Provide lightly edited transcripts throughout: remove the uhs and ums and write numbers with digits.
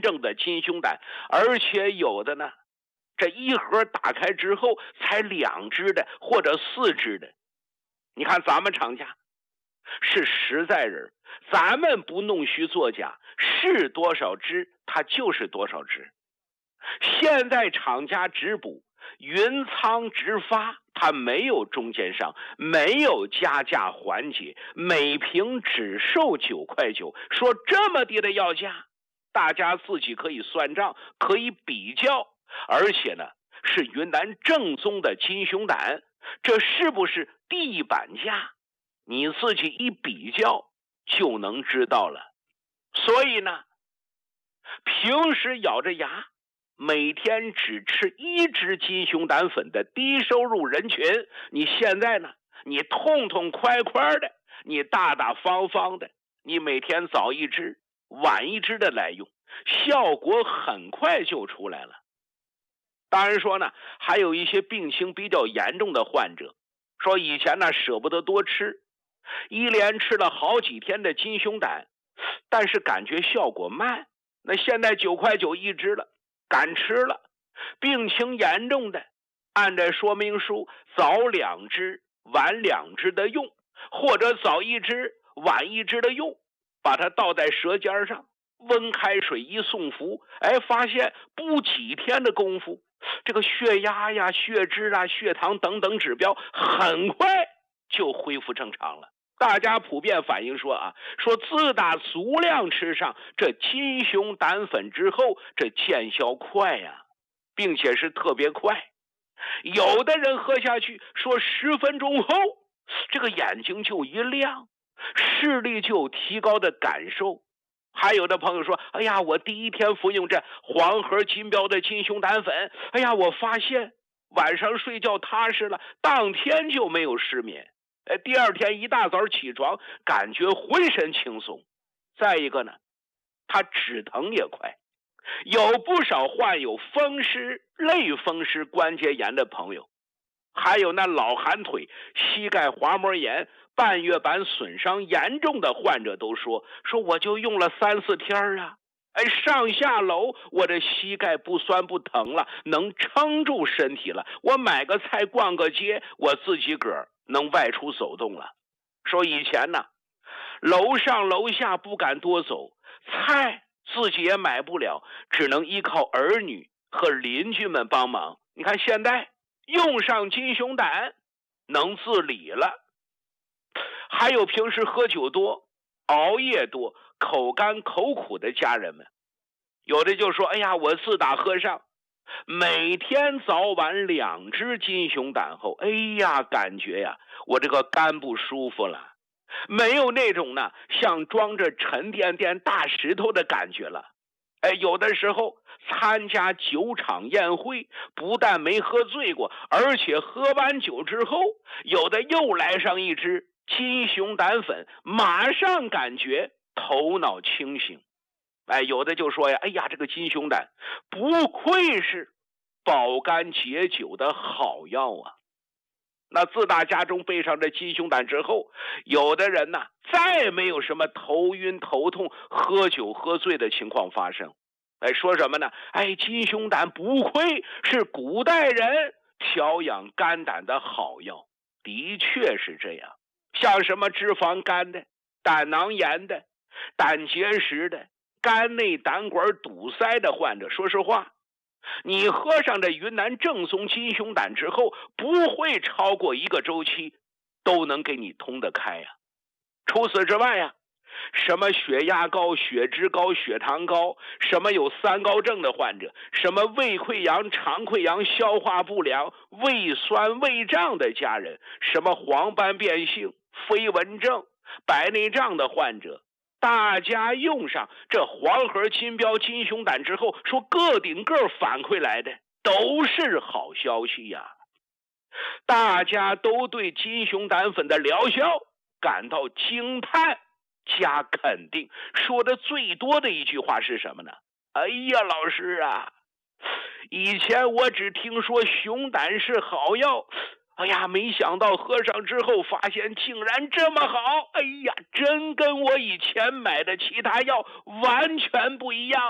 正的金熊胆，而且有的呢，这一盒打开之后才2支的或者4支的。你看咱们厂家是实在人，咱们不弄虚作假，是多少支它就是多少支。现在厂家直补云仓直发，它没有中间商，没有加价环节，每瓶只售9.9块。说这么低的要价，大家自己可以算账，可以比较。而且呢，是云南正宗的金熊胆，这是不是地板价？你自己一比较就能知道了。所以呢，平时咬着牙每天只吃1支金熊胆粉的低收入人群，你现在呢，你痛痛快快的，你大大方方的，你每天早1支晚1支的来用，效果很快就出来了。当然说呢，还有一些病情比较严重的患者，说以前呢舍不得多吃，一连吃了好几天的金熊胆，但是感觉效果慢，那现在9.9块1支了，敢吃了。病情严重的，按照说明书早2支晚2支的用，或者早1支晚1支的用，把它倒在舌尖上，温开水一送服，发现不几天的功夫，这个血压呀、血脂啊、血糖等等指标很快就恢复正常了。大家普遍反映说说自打足量吃上这金熊胆粉之后，这见效快呀，并且是特别快。有的人喝下去说10分钟后，这个眼睛就一亮，视力就有提高的感受。还有的朋友说，哎呀，我第1天服用这黄河金标的金熊胆粉，哎呀，我发现晚上睡觉踏实了，当天就没有失眠。第2天一大早起床，感觉浑身轻松。再一个呢，它止疼也快。有不少患有风湿、类风湿关节炎的朋友，还有那老寒腿、膝盖滑膜炎、半月板损伤严重的患者都说我就用了3、4天啊，上下楼我这膝盖不酸不疼了，能撑住身体了，我买个菜逛个街，我自己个儿能外出走动了。说以前呢，楼上楼下不敢多走，菜自己也买不了，只能依靠儿女和邻居们帮忙。你看现在用上金熊胆能自理了。还有平时喝酒多、熬夜多、口干口苦的家人们，有的就说，哎呀，我自打喝上每天早晚2支金熊胆后，哎呀，感觉呀，我这个肝不舒服了，没有那种呢像装着沉甸甸大石头的感觉了。有的时候参加酒场宴会，不但没喝醉过，而且喝完酒之后，有的又来上1支金熊胆粉，马上感觉头脑清醒。有的就说呀，哎呀，这个金熊胆不愧是保肝解酒的好药啊。那自打家中备上这金熊胆之后，有的人呢再没有什么头晕头痛、喝酒喝醉的情况发生。说什么呢？金熊胆不愧是古代人调养肝胆的好药，的确是这样。像什么脂肪肝的、胆囊炎的、胆结石的、肝内胆管堵塞的患者，说实话，你喝上这云南正宗金熊胆之后，不会超过1个周期都能给你通得开呀。除此之外呀，什么血压高、血脂高、血糖高，什么有3高症的患者，什么胃溃疡、肠溃疡、消化不良、胃酸胃胀的家人，什么黄斑变性、飞蚊症、白内障的患者，大家用上这黄河金标金熊胆之后，说个顶个反馈来的都是好消息呀。大家都对金熊胆粉的疗效感到惊叹加肯定。说的最多的一句话是什么呢？哎呀，老师啊，以前我只听说熊胆是好药，哎呀，没想到喝上之后发现竟然这么好，哎呀，真跟我以前买的其他药完全不一样。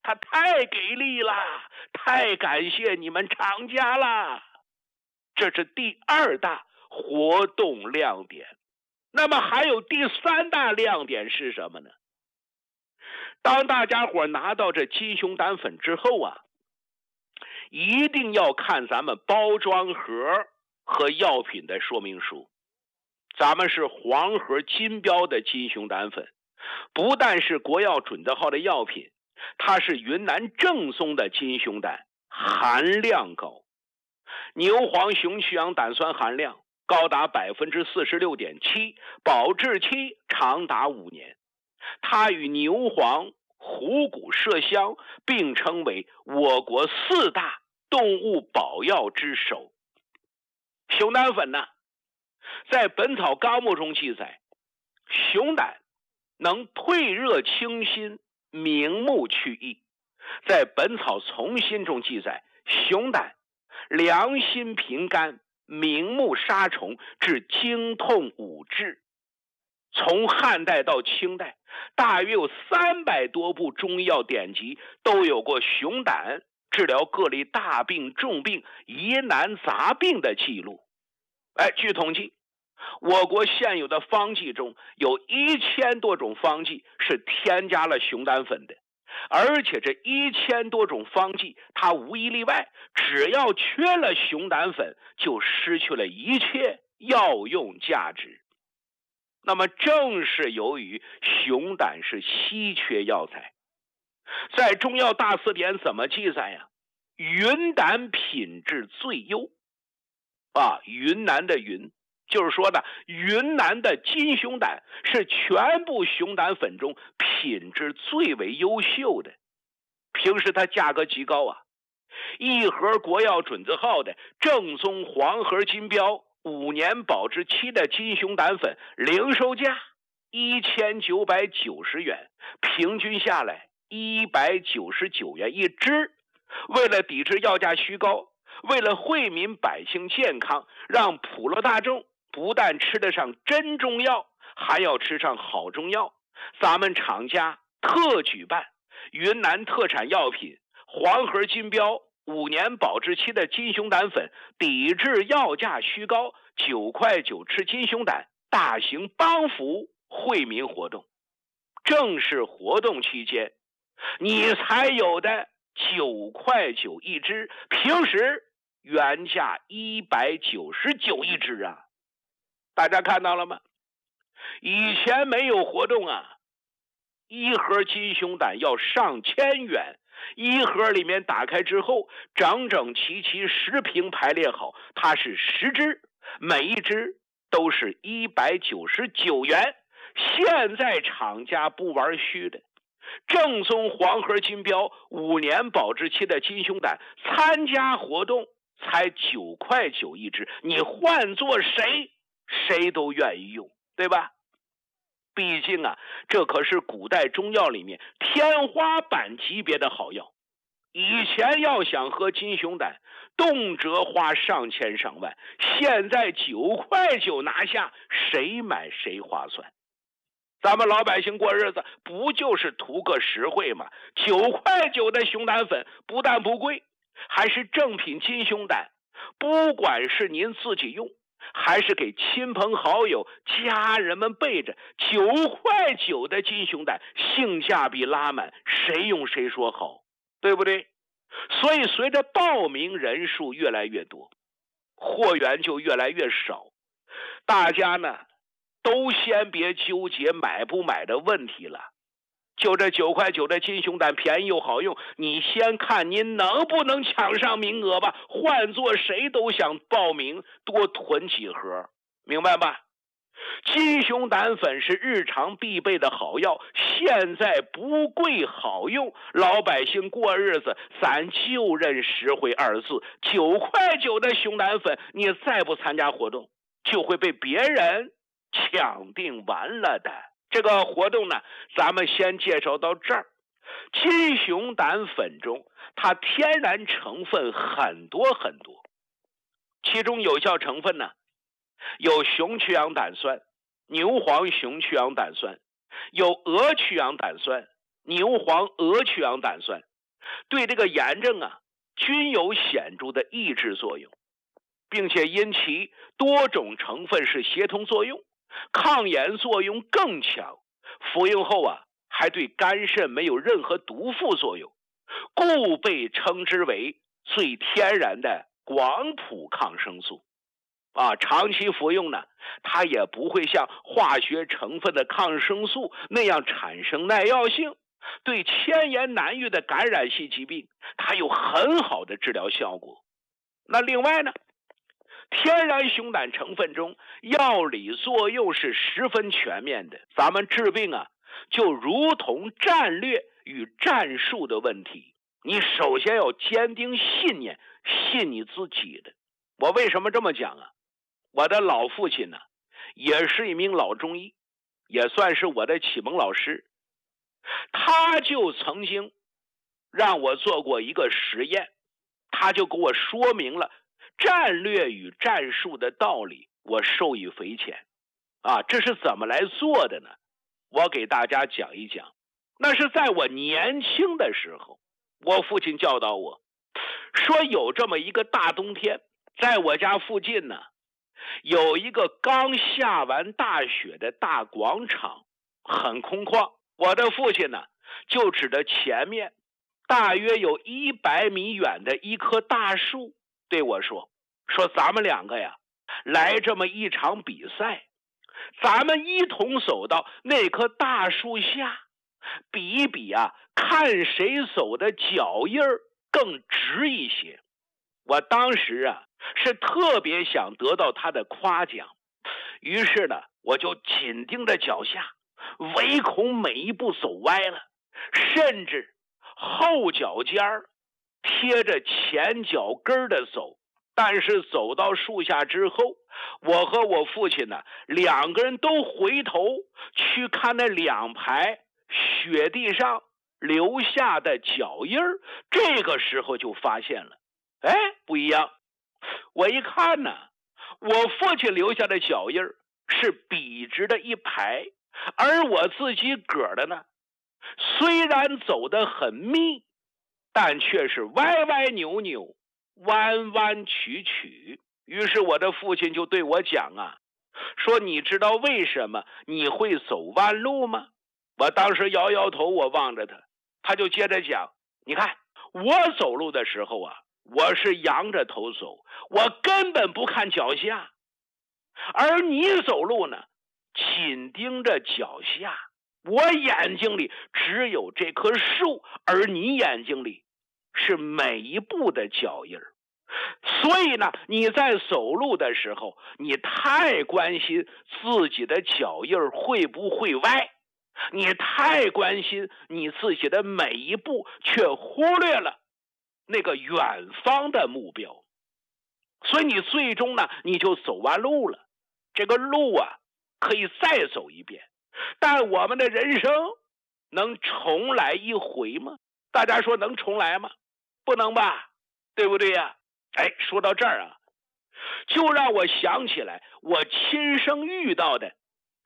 他太给力了，太感谢你们厂家了。这是第2大活动亮点。那么还有第3大亮点是什么呢？当大家伙拿到这金熊胆粉之后啊，一定要看咱们包装盒和药品的说明书。咱们是黄盒金标的金熊胆粉，不但是国药准字号的药品，它是云南正宗的金熊胆，含量高。牛黄雄曲氧胆酸含量高达 46.7%， 保质期长达5年。它与牛黄、虎骨、麝香并称为我国4大动物保药之首。熊胆粉呢，在《本草纲目》中记载，熊胆能退热清心、明目去翳。在《本草从心》中记载，熊胆凉心平肝、明目杀虫、治经痛五治。从汉代到清代，大约有300多部中医药典籍都有过熊胆治疗各类大病、重病、疑难杂病的记录。据统计，我国现有的方剂中有1000多种方剂是添加了熊胆粉的，而且这1000多种方剂，它无一例外，只要缺了熊胆粉，就失去了一切药用价值。那么正是由于熊胆是稀缺药材，在中药大辞典怎么记载呀？云胆品质最优云南的云，就是说呢，云南的金熊胆是全部熊胆粉中品质最为优秀的。平时它价格极高啊，一盒国药准字号的正宗黄盒金标5年保质期的金熊胆粉，零售价1990元，平均下来199元一支。为了抵制药价虚高，为了惠民百姓健康，让普罗大众不但吃得上真中药，还要吃上好中药，咱们厂家特举办云南特产药品黄盒金标5年保质期的金熊胆粉，抵制药价虚高，9块9吃金熊胆大型帮扶惠民活动。正是活动期间，你才有的9块9一支，平时原价199一支啊！大家看到了吗？以前没有活动啊，一盒金熊胆要上千元，一盒里面打开之后整整齐齐10瓶排列好，它是10支，每一支都是199元。现在厂家不玩虚的，正宗黄盒金标5年保质期的金熊胆，参加活动才9块9一支，你换做谁都愿意用，对吧？毕竟啊，这可是古代中药里面天花板级别的好药。以前要想喝金熊胆，动辄花上千上万，现在9块9拿下，谁买谁划算。咱们老百姓过日子不就是图个实惠吗？9块9的熊胆粉不但不贵，还是正品金熊胆，不管是您自己用，还是给亲朋好友、家人们备着，9块9的金熊胆性价比拉满，谁用谁说好，对不对？所以随着报名人数越来越多，货源就越来越少，大家呢都先别纠结买不买的问题了。就这9块9的金熊胆便宜又好用，你先看您能不能抢上名额吧。换做谁都想报名多囤几盒，明白吧？金熊胆粉是日常必备的好药，现在不贵好用，老百姓过日子咱就认实惠2字。9块9的熊胆粉，你再不参加活动，就会被别人抢定完了的。这个活动呢，咱们先介绍到这儿。金熊胆粉中它天然成分很多很多，其中有效成分呢有雄曲氧胆酸、牛黄雄曲氧胆酸，有鹅曲氧胆酸、牛黄鹅曲氧胆酸， 对这个炎症啊均有显著的抑制作用，并且因其多种成分是协同作用，抗炎作用更强，服用后啊还对肝肾没有任何毒副作用，故被称之为最天然的广谱抗生素。长期服用呢，它也不会像化学成分的抗生素那样产生耐药性，对千言难愈的感染性疾病，它有很好的治疗效果。那另外呢，天然熊胆成分中药理作用是十分全面的，咱们治病啊，就如同战略与战术的问题，你首先要坚定信念，信你自己的。我为什么这么讲啊？我的老父亲呢，也是一名老中医，也算是我的启蒙老师。他就曾经让我做过一个实验，他就给我说明了战略与战术的道理，我受益匪浅。这是怎么来做的呢？我给大家讲一讲。那是在我年轻的时候，我父亲教导我说，有这么一个大冬天，在我家附近呢，有一个刚下完大雪的大广场，很空旷。我的父亲呢，就指着前面大约有100米远的一棵大树，对我说咱们两个呀，来这么一场比赛，咱们一同走到那棵大树下，比一比看谁走的脚印更直一些。我当时是特别想得到他的夸奖，于是呢，我就紧盯着脚下，唯恐每一步走歪了，甚至后脚尖贴着前脚跟的走。但是走到树下之后，我和我父亲呢，两个人都回头去看那2排雪地上留下的脚印，这个时候就发现了，不一样。我一看呢，我父亲留下的脚印是笔直的一排，而我自己个的呢，虽然走得很密，但却是歪歪扭扭，弯弯曲曲。于是我的父亲就对我讲说你知道为什么你会走弯路吗？我当时摇摇头，我望着他，他就接着讲，你看我走路的时候我是仰着头走，我根本不看脚下，而你走路呢，紧盯着脚下，我眼睛里只有这棵树，而你眼睛里是每一步的脚印。所以呢，你在走路的时候，你太关心自己的脚印会不会歪，你太关心你自己的每一步，却忽略了那个远方的目标。所以你最终呢，你就走弯路了。这个路可以再走一遍，但我们的人生能重来一回吗？大家说能重来吗？不能吧，对不对呀？说到这儿就让我想起来我亲身遇到的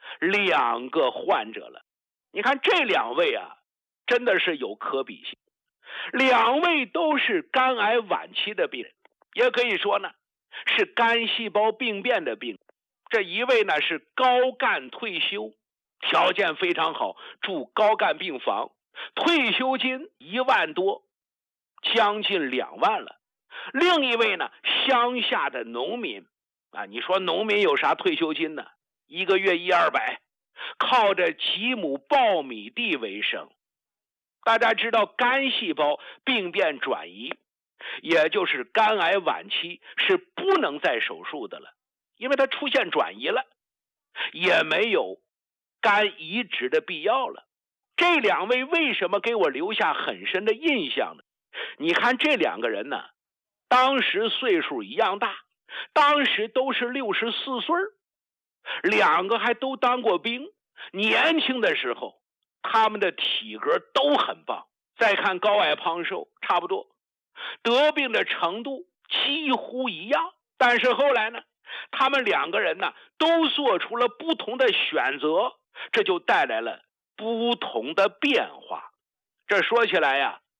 2个患者了。你看这2位真的是有可比性。2位都是肝癌晚期的病人，也可以说呢是肝细胞病变的病。这一位呢是高干退休，条件非常好，住高干病房，退休金1万多，将近2万了。另一位呢，乡下的农民你说农民有啥退休金呢？一个月100-200，靠着几亩苞米地为生。大家知道肝细胞病变转移，也就是肝癌晚期是不能再手术的了，因为它出现转移了，也没有肝移植的必要了。这2位为什么给我留下很深的印象呢？你看这2个人呢，当时岁数一样大，当时都是64岁，2个还都当过兵，年轻的时候他们的体格都很棒。再看高矮胖瘦差不多，得病的程度几乎一样。但是后来呢，他们2个人呢都做出了不同的选择，这就带来了不同的变化。这说起来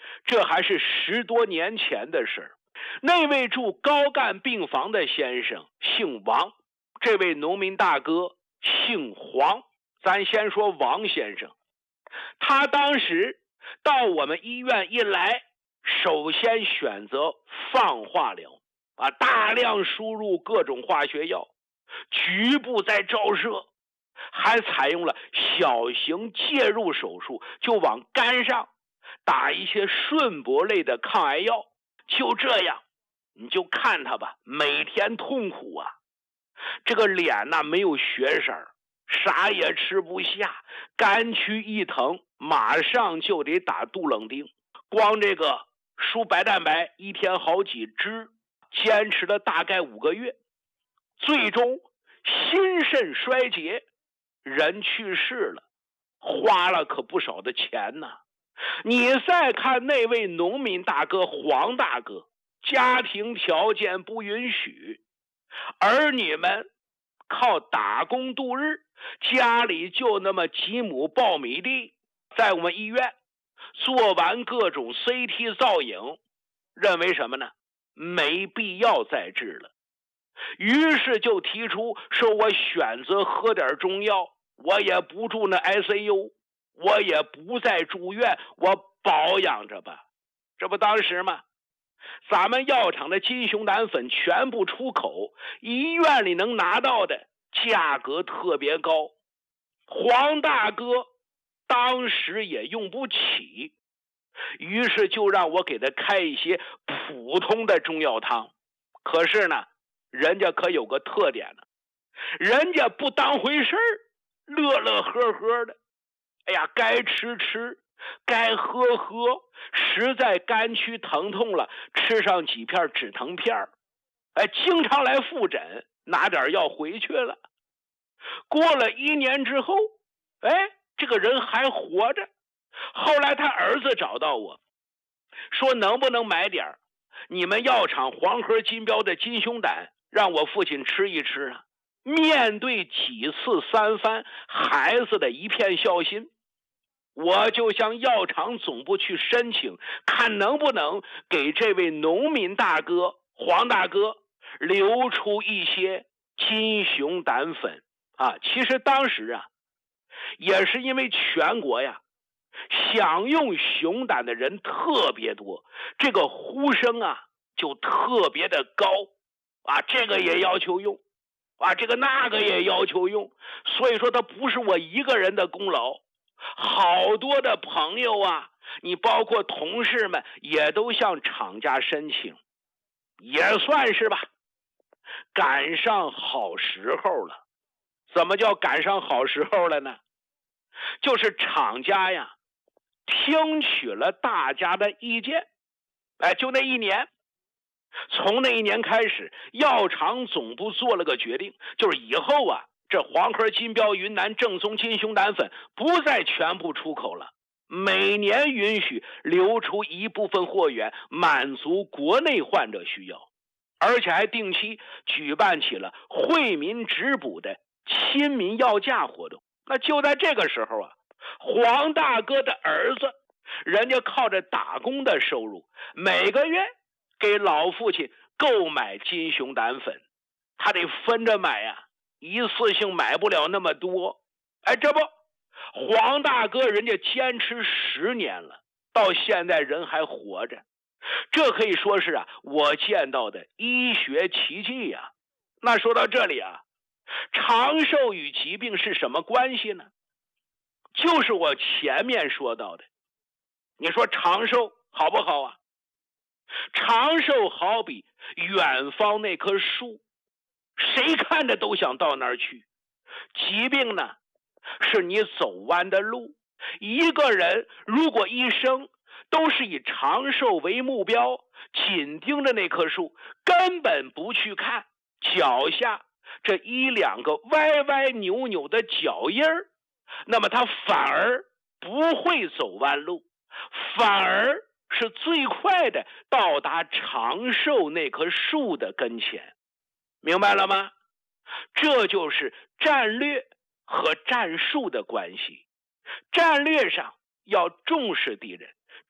这还是10多年前的事儿。那位住高干病房的先生姓王，这位农民大哥姓黄。咱先说王先生，他当时到我们医院一来，首先选择放化疗大量输入各种化学药，局部再照射，还采用了小型介入手术，就往肝上打一些顺铂类的抗癌药。就这样，你就看他吧，每天痛苦啊，这个脸没有血色，啥也吃不下，肝区一疼马上就得打杜冷丁，光这个输白蛋白一天好几支，坚持了大概5个月，最终心肾衰竭，人去世了，花了可不少的钱呢。你再看那位农民大哥黄大哥，家庭条件不允许，儿女们靠打工度日，家里就那么几亩苞米地，在我们医院做完各种 CT 造影，认为什么呢？没必要再治了，于是就提出说，我选择喝点中药，我也不住那 ICU， 我也不再住院，我保养着吧。这不当时吗？咱们药厂的金熊胆粉全部出口，医院里能拿到的价格特别高，黄大哥当时也用不起，于是就让我给他开一些普通的中药汤。可是呢，人家可有个特点呢，人家不当回事儿，乐乐呵呵的。哎呀，该吃吃，该喝喝，实在肝区疼痛了，吃上几片止疼片，经常来复诊，拿点药回去了。过了1年之后，这个人还活着。后来他儿子找到我，说能不能买点你们药厂黄河金标的金熊胆，让我父亲吃一吃啊。面对几次3番孩子的一片孝心，我就向药厂总部去申请，看能不能给这位农民大哥黄大哥留出一些金熊胆粉其实当时也是因为全国想用熊胆的人特别多，这个呼声就特别的高这个也要求用这个那个也要求用，所以说它不是我一个人的功劳，好多的朋友你包括同事们也都向厂家申请，也算是吧，赶上好时候了。怎么叫赶上好时候了呢？就是厂家听取了大家的意见，就那1年，从那1年开始，药厂总部做了个决定，就是以后这黄河金标云南正宗金熊胆粉不再全部出口了，每年允许留出一部分货源，满足国内患者需要，而且还定期举办起了惠民质补的亲民药价活动。那就在这个时候黄大哥的儿子，人家靠着打工的收入，每个月给老父亲购买金熊胆粉，他得分着买一次性买不了那么多。这不，黄大哥人家坚持10年了，到现在人还活着，这可以说是我见到的医学奇迹那说到这里长寿与疾病是什么关系呢？就是我前面说到的，你说长寿好不好长寿好比远方那棵树，谁看着都想到那儿去。疾病呢，是你走弯的路。一个人如果一生都是以长寿为目标，紧盯着那棵树，根本不去看脚下这1-2个歪歪扭扭的脚印儿，那么他反而不会走弯路，反而是最快的到达长寿那棵树的跟前。明白了吗？这就是战略和战术的关系。战略上要重视敌人，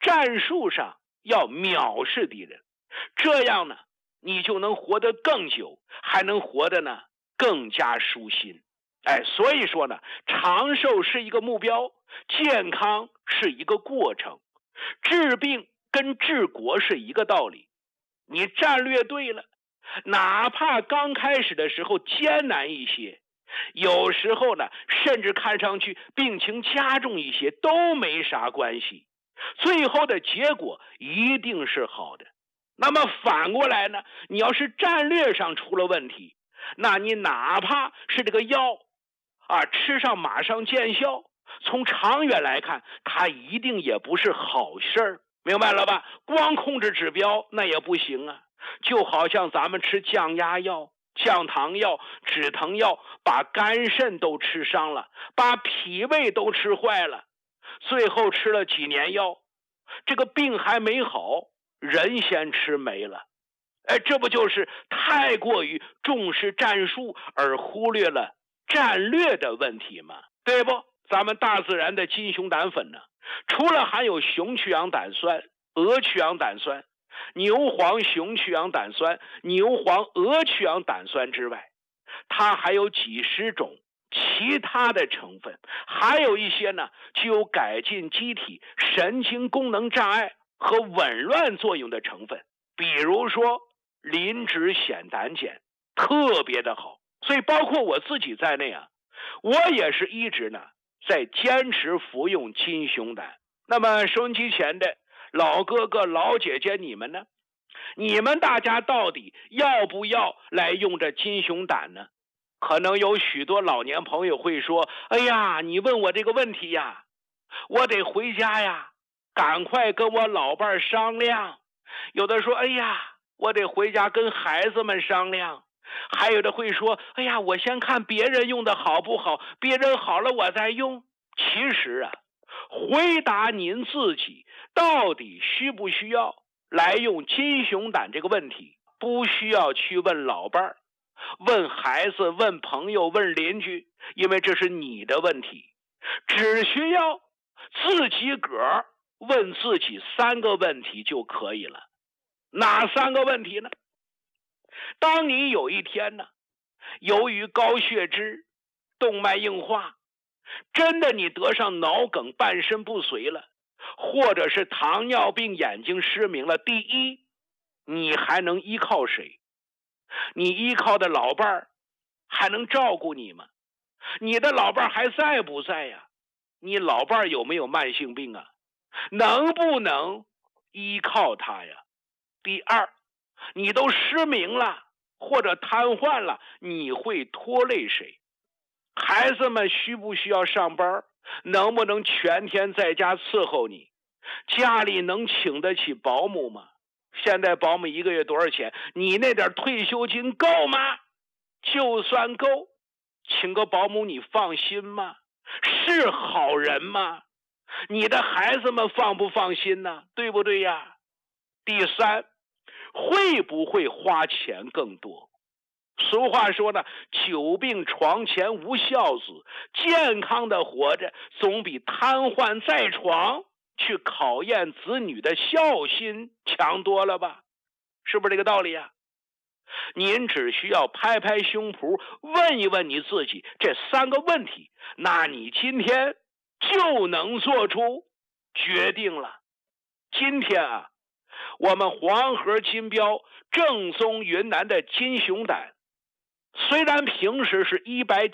战术上要藐视敌人，这样呢，你就能活得更久，还能活得呢更加舒心。所以说呢，长寿是一个目标，健康是一个过程，治病跟治国是一个道理。你战略对了，哪怕刚开始的时候艰难一些，有时候呢，甚至看上去病情加重一些，都没啥关系，最后的结果一定是好的。那么反过来呢，你要是战略上出了问题，那你哪怕是这个药吃上马上见效，从长远来看，它一定也不是好事儿，明白了吧？光控制指标那也不行啊，就好像咱们吃降压药、降糖药、止疼药，把肝肾都吃伤了，把脾胃都吃坏了，最后吃了几年药，这个病还没好，人先吃没了。这不就是太过于重视战术而忽略了战略的问题吗？对不？咱们大自然的金熊胆粉呢，除了含有雄去氧胆酸、鹅去氧胆酸、牛黄雄去氧胆酸、牛黄鹅去氧胆酸之外，它还有几十种其他的成分，还有一些呢具有改进机体神经功能障碍和紊乱作用的成分，比如说磷脂酰胆碱，特别的好。所以包括我自己在内我也是一直呢在坚持服用金熊胆。那么收音机前的老哥哥老姐姐，你们呢？你们大家到底要不要来用这金熊胆呢？可能有许多老年朋友会说，哎呀，你问我这个问题呀，我得回家呀，赶快跟我老伴商量。有的说，哎呀，我得回家跟孩子们商量。还有的会说，哎呀，我先看别人用的好不好，别人好了我再用。其实回答您自己到底需不需要来用金熊胆这个问题，不需要去问老伴儿、问孩子、问朋友、问邻居，因为这是你的问题。只需要自己个儿问自己3个问题就可以了。哪3个问题呢？当你有一天呢，由于高血脂、动脉硬化，真的你得上脑梗、半身不遂了，或者是糖尿病、眼睛失明了，第一，你还能依靠谁？你依靠的老伴儿还能照顾你吗？你的老伴儿还在不在呀？你老伴儿有没有慢性病啊？能不能依靠他呀？第二，你都失明了或者瘫痪了，你会拖累谁？孩子们需不需要上班？能不能全天在家伺候你？家里能请得起保姆吗？现在保姆1个月多少钱？你那点退休金够吗？就算够，请个保姆你放心吗？是好人吗？你的孩子们放不放心呢？对不对呀？第三，会不会花钱更多？俗话说呢，久病床前无孝子，健康的活着总比瘫痪在床去考验子女的孝心强多了吧？是不是这个道理啊？您只需要拍拍胸脯问一问你自己这3个问题，那你今天就能做出决定了。今天我们黄河金标正宗云南的金熊胆，虽然平时是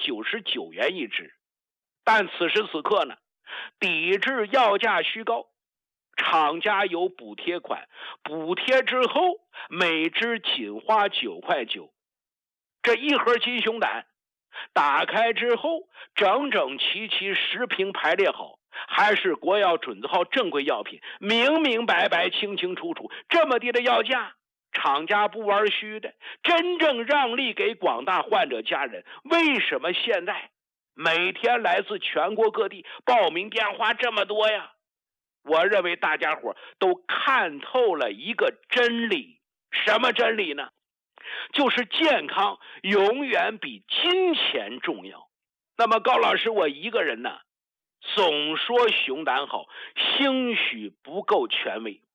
199元一支，但此时此刻呢，抵制药价虚高，厂家有补贴款，补贴之后每支仅花9块9。这一盒金熊胆打开之后，整整齐齐10瓶排列好，还是国药准字号正规药品，明明白白清清楚楚，这么低的药价，厂家不玩虚的，真正让利给广大患者家人。为什么现在每天来自全国各地报名电话这么多呀？我认为大家伙都看透了一个真理。什么真理呢？就是健康永远比金钱重要。那么高老师，我一个人呢， 总说熊胆好，兴许不够权威。